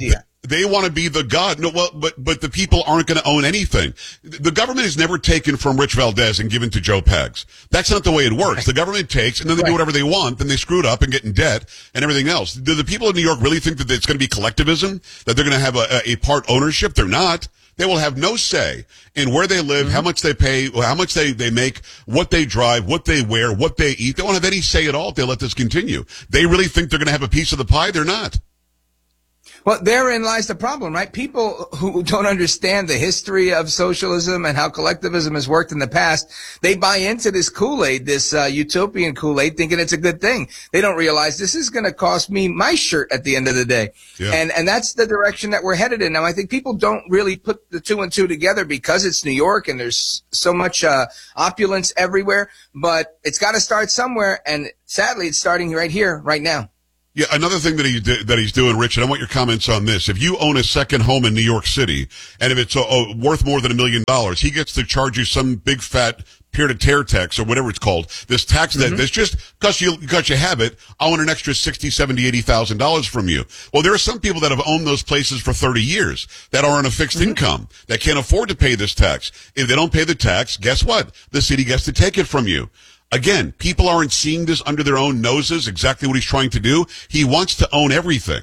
They want to be the God. No, well, but, but the people aren't going to own anything. The government is never taken from Rich Valdez and given to Joe Pags. That's not the way it works. The government takes and then they right. do whatever they want. Then they screw it up and get in debt and everything else. Do the people in New York really think that it's going to be collectivism? That they're going to have a, a part ownership? They're not. They will have no say in where they live, mm-hmm. how much they pay, how much they, they make, what they drive, what they wear, what they eat. They won't have any say at all if they let this continue. They really think they're going to have a piece of the pie? They're not. Well, therein lies the problem, right? People who don't understand the history of socialism and how collectivism has worked in the past, they buy into this Kool-Aid, this uh, utopian Kool-Aid, thinking it's a good thing. They don't realize this is going to cost me my shirt at the end of the day. Yeah. And and that's the direction that we're headed in. Now, I think people don't really put the two and two together because it's New York and there's so much uh, opulence everywhere. But it's got to start somewhere, and sadly, it's starting right here, right now. Yeah, another thing that he that he's doing, Rich, and I want your comments on this. If you own a second home in New York City, and if it's uh, uh, worth more than a million dollars, he gets to charge you some big fat peer-to-tear tax or whatever it's called. This tax that mm-hmm. that's just because you because you have it, I want an extra sixty, seventy, eighty thousand dollars from you. Well, there are some people that have owned those places for thirty years that are on a fixed mm-hmm. income that can't afford to pay this tax. If they don't pay the tax, guess what? The city gets to take it from you. Again, people aren't seeing this under their own noses, exactly what he's trying to do. He wants to own everything.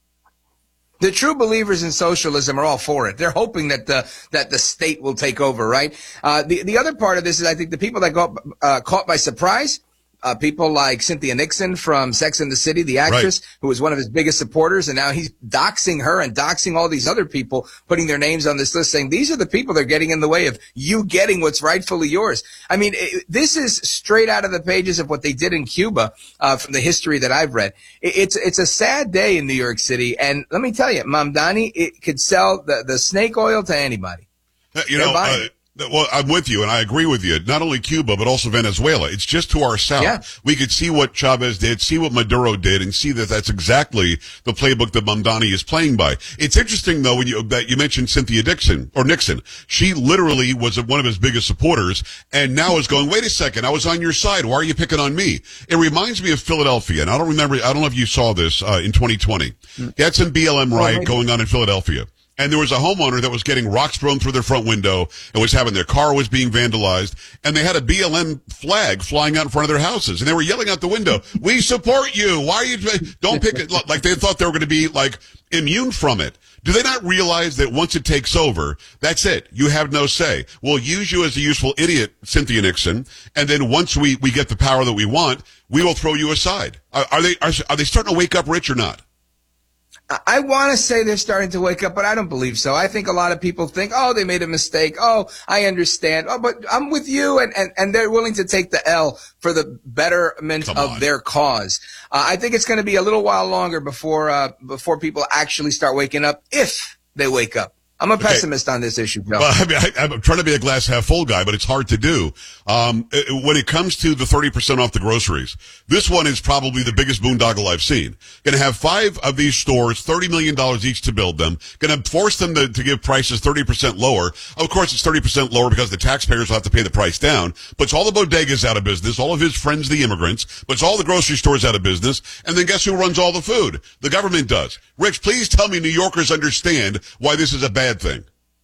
The true believers in socialism are all for it. They're hoping that the that the state will take over, right? Uh, the the other part of this is I think the people that got uh, caught by surprise, uh, people like Cynthia Nixon from Sex and the City, the actress, right. who was one of his biggest supporters, and now he's doxing her and doxing all these other people, putting their names on this list, saying these are the people that are getting in the way of you getting what's rightfully yours. I mean, it, this is straight out of the pages of what they did in Cuba, uh, from the history that I've read. It, it's it's a sad day in New York City, and let me tell you, Mamdani, it could sell the, the snake oil to anybody. You know, uh, well, I'm with you, and I agree with you. Not only Cuba, but also Venezuela. It's just to our south. Yeah. We could see what Chavez did, see what Maduro did, and see that that's exactly the playbook that Mamdani is playing by. It's interesting, though, when you that you mentioned Cynthia Nixon, or Nixon. She literally was one of his biggest supporters, and now is going, wait a second, I was on your side. Why are you picking on me? It reminds me of Philadelphia, and I don't remember, I don't know if you saw this uh, in twenty twenty. Mm. They had some B L M riot going on in Philadelphia. And there was a homeowner that was getting rocks thrown through their front window and was having their car was being vandalized. And they had a B L M flag flying out in front of their houses. And they were yelling out the window, we support you. Why are you, don't pick it. Like they thought they were going to be like immune from it. Do they not realize that once it takes over, that's it. You have no say. We'll use you as a useful idiot, Cynthia Nixon. And then once we, we get the power that we want, we will throw you aside. Are, are they, are, are they starting to wake up, Rich, or not? I want to say they're starting to wake up, but I don't believe so. I think a lot of people think, oh, they made a mistake. Oh, I understand. Oh, but I'm with you. And, and, and they're willing to take the L for the betterment Come of on. their cause. Uh, I think it's going to be a little while longer before, uh, before people actually start waking up, if they wake up. I'm a pessimist okay. on this issue, Joe. Well, I mean, I, I'm trying to be a glass half full guy, but it's hard to do. Um, when it comes to the thirty percent off the groceries, this one is probably the biggest boondoggle I've seen. Going to have five of these stores, thirty million dollars each to build them. Going to force them to, to give prices thirty percent lower. Of course, it's thirty percent lower because the taxpayers will have to pay the price down. Puts all the bodegas out of business, all of his friends, the immigrants, puts all the grocery stores out of business. And then guess who runs all the food? The government does. Rich, please tell me New Yorkers understand why this is a bad thing.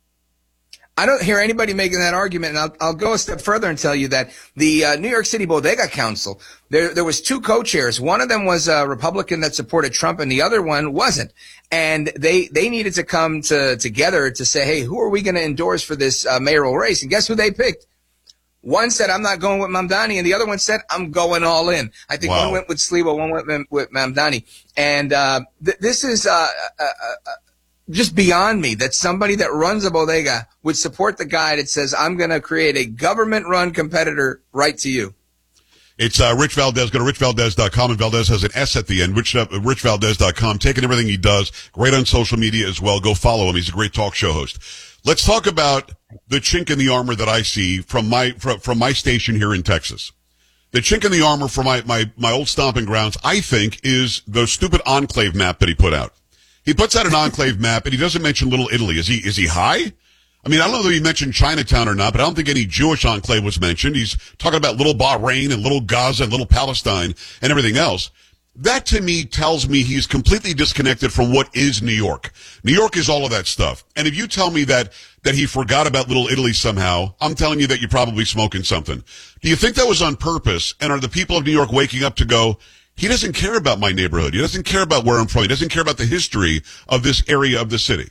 I don't hear anybody making that argument, and I'll, I'll go a step further and tell you that the uh, New York City Bodega Council, there there was two co-chairs. One of them was a Republican that supported Trump, and the other one wasn't. And they they needed to come to together to say, hey, who are we going to endorse for this uh, mayoral race? And guess who they picked? One said, I'm not going with Mamdani, and the other one said, I'm going all in. I think wow. one went with Sliwa, one went with Mamdani. And uh, th- this is uh, uh, uh, just beyond me that somebody that runs a bodega would support the guy that says, I'm going to create a government-run competitor right to you. It's uh, Rich Valdez. Go to rich valdez dot com, and Valdez has an S at the end, rich, uh, rich valdez dot com. Taking everything he does. Great on social media as well. Go follow him. He's a great talk show host. Let's talk about the chink in the armor that I see from my from, from my station here in Texas. The chink in the armor for my, my, my old stomping grounds, I think, is the stupid enclave map that he put out. He puts out an enclave map, and he doesn't mention Little Italy. Is he is he high? I mean, I don't know if he mentioned Chinatown or not, but I don't think any Jewish enclave was mentioned. He's talking about Little Bahrain and Little Gaza and Little Palestine and everything else. That to me tells me he's completely disconnected from what is New York. New York is all of that stuff. And if you tell me that, that he forgot about Little Italy somehow, I'm telling you that you're probably smoking something. Do you think that was on purpose? And are the people of New York waking up to go, he doesn't care about my neighborhood. He doesn't care about where I'm from. He doesn't care about the history of this area of the city.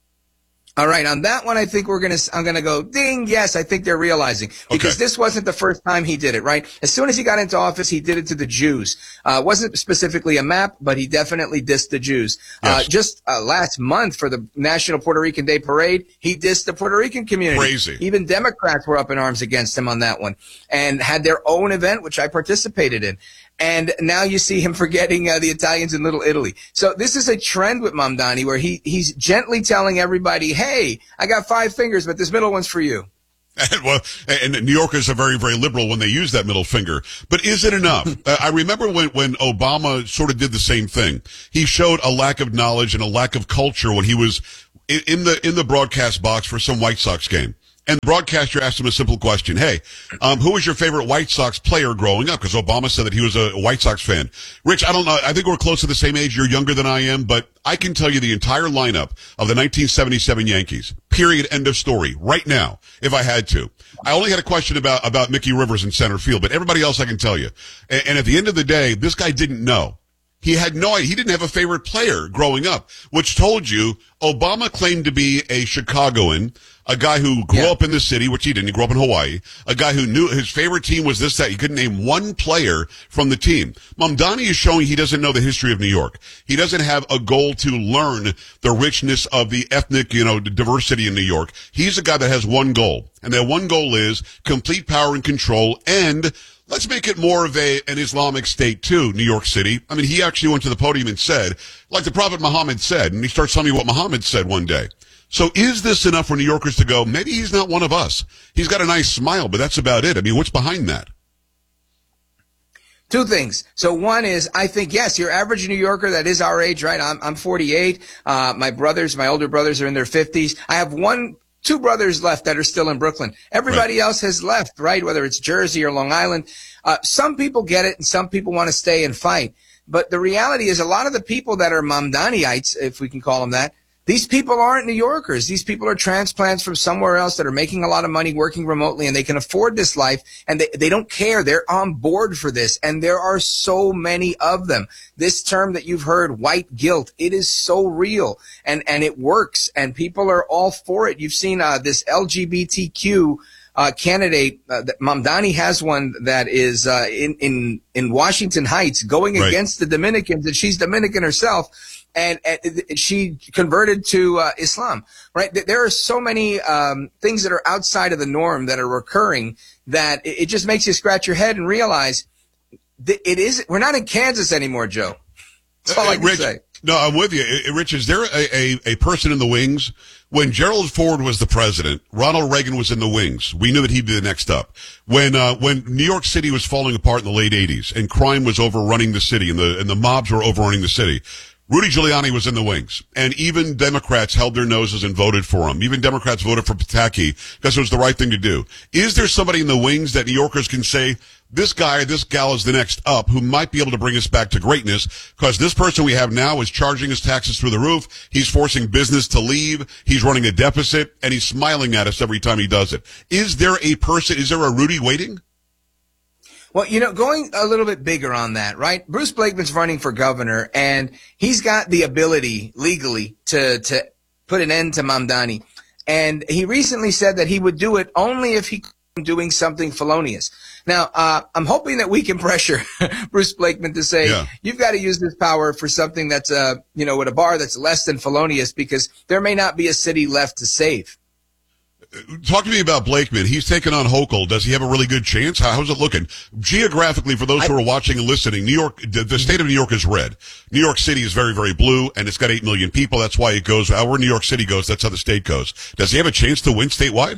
All right, on that one, I think we're gonna. I'm gonna go ding. Yes, I think they're realizing because Okay. this wasn't the first time he did it. Right, as soon as he got into office, he did it to the Jews. Uh, it wasn't specifically a map, but he definitely dissed the Jews. Uh, Yes. just uh, last month for the National Puerto Rican Day Parade, he dissed the Puerto Rican community. Crazy. Even Democrats were up in arms against him on that one, and had their own event, which I participated in. And now you see him forgetting uh, the Italians in Little Italy. So this is a trend with Mamdani where he he's gently telling everybody, hey, I got five fingers, but this middle one's for you. And, well, and New Yorkers are very, very liberal when they use that middle finger. But is it enough? uh, I remember when, when Obama sort of did the same thing. He showed a lack of knowledge and a lack of culture when he was in, in the in the broadcast box for some White Sox game. And the broadcaster asked him a simple question. Hey, um, who was your favorite White Sox player growing up? Because Obama said that he was a White Sox fan. Rich, I don't know. I think we're close to the same age. You're younger than I am, but I can tell you the entire lineup of the nineteen seventy-seven Yankees. Period. End of story. Right now, if I had to. I only had a question about, about Mickey Rivers in center field, but everybody else I can tell you. And, and at the end of the day, this guy didn't know. He had no idea. He didn't have a favorite player growing up, which told you Obama claimed to be a Chicagoan, a guy who grew Yeah. up in the city, which he didn't. He grew up in Hawaii. A guy who knew his favorite team was this, that. He couldn't name one player from the team. Mamdani is showing he doesn't know the history of New York. He doesn't have a goal to learn the richness of the ethnic, you know, diversity in New York. He's a guy that has one goal, and that one goal is complete power and control, and let's make it more of a an Islamic state too, New York City. I mean, he actually went to the podium and said, like the Prophet Muhammad said, and he starts telling me what Muhammad said one day. So is this enough for New Yorkers to go, maybe he's not one of us? He's got a nice smile, but that's about it. I mean, what's behind that? Two things. So one is, I think, yes, your average New Yorker that is our age, right? I'm, I'm forty-eight. Uh, my brothers, my older brothers are in their fifties. I have one, two brothers left that are still in Brooklyn. Everybody Right. else has left, right? Whether it's Jersey or Long Island. Uh, some people get it and some people want to stay and fight. But the reality is a lot of the people that are Mamdaniites, if we can call them that, these people aren't New Yorkers. These people are transplants from somewhere else that are making a lot of money working remotely, and they can afford this life, and they, they don't care. They're on board for this, and there are so many of them. This term that you've heard, white guilt, it is so real, and, and it works, and people are all for it. You've seen uh, this L G B T Q uh, candidate. Uh, that Mamdani has one that is uh, in, in, in Washington Heights going Right. against the Dominicans, and she's Dominican herself. And, and she converted to uh, Islam, right? There are so many um, things that are outside of the norm that are recurring that it, it just makes you scratch your head and realize that it is. We're not in Kansas anymore, Joe. That's all I can Rich, say. No, I'm with you. Uh, Rich, is there a, a, a person in the wings? When Gerald Ford was the president, Ronald Reagan was in the wings. We knew that he'd be the next up. When, uh, when New York City was falling apart in the late eighties and crime was overrunning the city and the, and the mobs were overrunning the city, Rudy Giuliani was in the wings, and even Democrats held their noses and voted for him. Even Democrats voted for Pataki because it was the right thing to do. Is there somebody in the wings that New Yorkers can say, this guy, this gal is the next up who might be able to bring us back to greatness? Because this person we have now is charging his taxes through the roof. He's forcing business to leave. He's running a deficit, and he's smiling at us every time he does it. Is there a person, is there a Rudy waiting? Well, you know, going a little bit bigger on that, right? Bruce Blakeman's running for governor, and he's got the ability legally to to put an end to Mamdani. And he recently said that he would do it only if he could doing something felonious. Now, uh, I'm hoping that we can pressure Bruce Blakeman to say, Yeah. you've got to use this power for something that's, uh, you know, with a bar that's less than felonious, because there may not be a city left to save. Talk to me about Blakeman. He's taken on Hochul. Does he have a really good chance? How, how's it looking? Geographically, for those who are watching and listening, New York, the, the state of New York is red. New York City is very, very blue, and it's got eight million people. That's why it goes, however New York City goes, that's how the state goes. Does he have a chance to win statewide?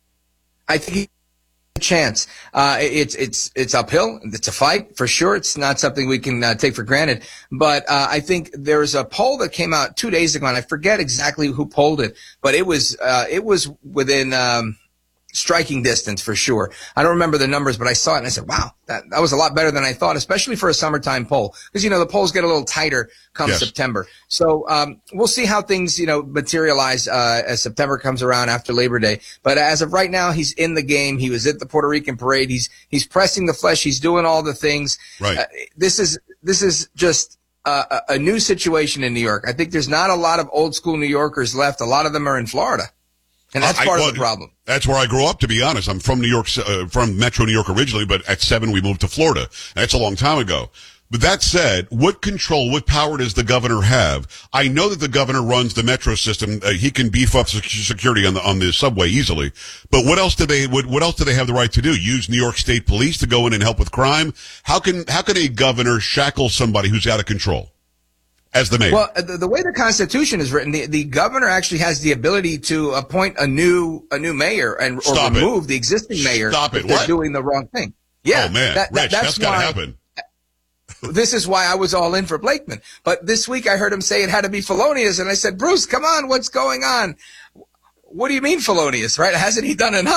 I think he chance. Uh, it's, it's, it's uphill. It's a fight for sure. It's not something we can uh, take for granted. But, uh, I think there's a poll that came out two days ago, and I forget exactly who polled it, but it was, uh, it was within, um, striking distance for sure. I don't remember the numbers, but I saw it and I said, wow, that, that was a lot better than I thought, especially for a summertime poll. Because, you know, the polls get a little tighter come Yes. September. So um, we'll see how things, you know, materialize uh, as September comes around after Labor Day. But as of right now, he's in the game. He was at the Puerto Rican parade. He's he's pressing the flesh. He's doing all the things. Right. Uh, this is this is just uh, a, a new situation in New York. I think there's not a lot of old school New Yorkers left. A lot of them are in Florida. And that's I- part well, of the problem. That's where I grew up, to be honest. I'm from New York, uh, from Metro New York originally, but at seven we moved to Florida. That's a long time ago. But that said, what control, what power does the governor have? I know that the governor runs the metro system. Uh, he can beef up sec- security on the on the subway easily. But what else do they what, what else do they have the right to do? Use New York State Police to go in and help with crime? How can how can a governor shackle somebody who's out of control as the mayor? Well, the, the way the Constitution is written, the, the governor actually has the ability to appoint a new a new mayor and or Stop it. remove the existing mayor Stop if it. they're What? doing the wrong thing. Yeah, oh man, that, that, Rich, that's, that's got to why, happen. This is why I was all in for Blakeman. But this week I heard him say it had to be felonious, and I said, Bruce, come on, what's going on? What do you mean felonious, right? Hasn't he done enough?